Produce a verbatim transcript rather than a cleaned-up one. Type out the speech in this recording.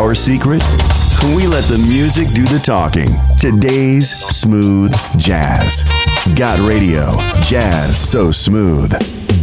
our secret? We let the music do the talking. Today's smooth jazz. Got radio. Jazz so smooth.